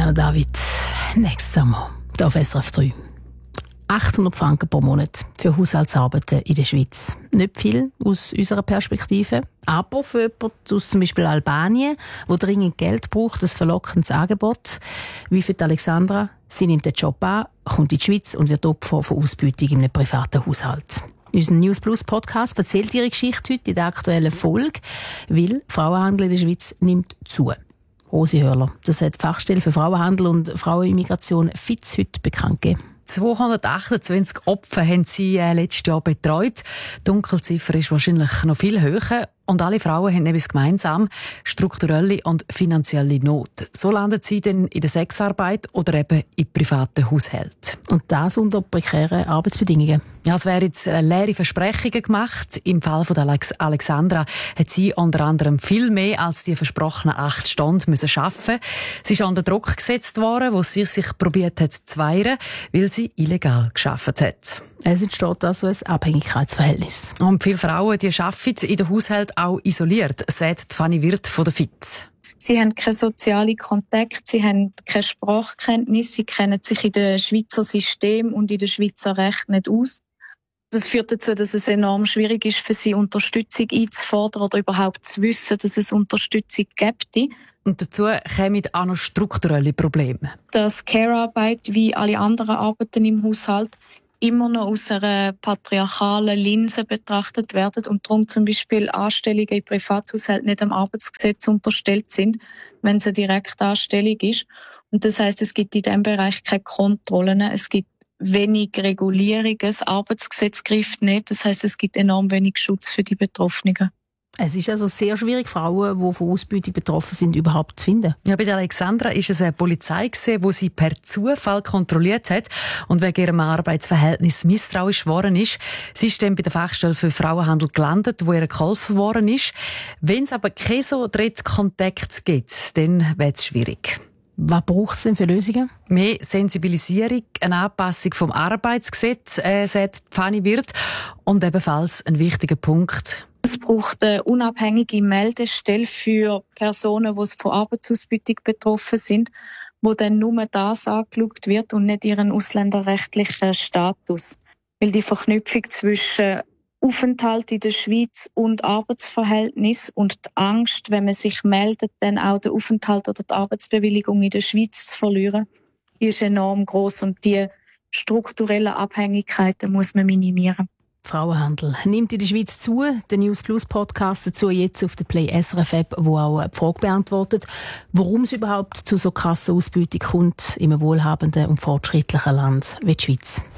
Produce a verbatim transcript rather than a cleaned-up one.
Diana David, nächstes Sommer, hier auf S R F drei. achthundert Franken pro Monat für Haushaltsarbeiten in der Schweiz. Nicht viel aus unserer Perspektive, aber für jemanden aus zum Beispiel Albanien, der dringend Geld braucht, ein verlockendes Angebot. Wie für die Alexandra, sie nimmt den Job an, kommt in die Schweiz und wird Opfer von Ausbeutung in einem privaten Haushalt. Unser News Plus Podcast erzählt ihre Geschichte heute in der aktuellen Folge, weil Frauenhandel in der Schweiz nimmt zu. Rosi Hörler, das hat die Fachstelle für Frauenhandel und Frauenimmigration F I Z heute bekannt gegeben. zweihundertachtundzwanzig Opfer haben sie äh, letztes Jahr betreut. Die Dunkelziffer ist wahrscheinlich noch viel höher. Und alle Frauen haben etwas gemeinsam: strukturelle und finanzielle Not. So landen sie dann in der Sexarbeit oder eben in privaten Haushalten. Und das unter prekären Arbeitsbedingungen. Ja, es werden jetzt leere Versprechungen gemacht. Im Fall von Alex- Alexandra hat sie unter anderem viel mehr als die versprochenen acht Stunden müssen arbeiten. Sie ist unter Druck gesetzt worden, wo sie sich probiert hat zu wehren, weil sie illegal gearbeitet hat. Es entsteht also ein Abhängigkeitsverhältnis. Und viele Frauen, die arbeiten in den Haushalten auch isoliert, sagt Fanny Wirth von der F I Z. Sie haben keine sozialen Kontakte, sie haben keine Sprachkenntnis, sie kennen sich in dem Schweizer System und in dem Schweizer Recht nicht aus. Das führt dazu, dass es enorm schwierig ist, für sie Unterstützung einzufordern oder überhaupt zu wissen, dass es Unterstützung gibt. Und dazu kommen auch noch strukturelle Probleme. Dass Care-Arbeit wie alle anderen Arbeiten im Haushalt immer noch aus einer patriarchalen Linse betrachtet werden und darum zum Beispiel Anstellungen in Privathaushalten nicht dem Arbeitsgesetz unterstellt sind, wenn es eine Direktanstellung ist. Und das heisst, es gibt in diesem Bereich keine Kontrollen, es gibt wenig Regulierung, das Arbeitsgesetz greift nicht, das heisst, es gibt enorm wenig Schutz für die Betroffenen. Es ist also sehr schwierig, Frauen, die von Ausbeutung betroffen sind, überhaupt zu finden. Ja, bei der Alexandra ist es eine Polizei gewesen, die sie per Zufall kontrolliert hat und wegen ihrem Arbeitsverhältnis misstrauisch geworden ist. Sie ist dann bei der Fachstelle für Frauenhandel gelandet, wo ihr geholfen worden ist. Wenn es aber keine so Drittkontakt gibt, dann wird es schwierig. Was braucht es denn für Lösungen? Mehr Sensibilisierung, eine Anpassung vom Arbeitsgesetz, äh, sagt Fanny Wirth. Und ebenfalls ein wichtiger Punkt: Es braucht eine unabhängige Meldestelle für Personen, die von Arbeitsausbeutung betroffen sind, wo dann nur das angeschaut wird und nicht ihren ausländerrechtlichen Status. Weil die Verknüpfung zwischen Aufenthalt in der Schweiz und Arbeitsverhältnis und die Angst, wenn man sich meldet, dann auch den Aufenthalt oder die Arbeitsbewilligung in der Schweiz zu verlieren, die ist enorm gross und die strukturellen Abhängigkeiten muss man minimieren. Frauenhandel nimmt in der Schweiz zu. Der News Plus Podcast dazu jetzt auf der Play S R F App, wo auch die Frage beantwortet, warum es überhaupt zu so krasser Ausbeutung kommt in einem wohlhabenden und fortschrittlichen Land wie die Schweiz.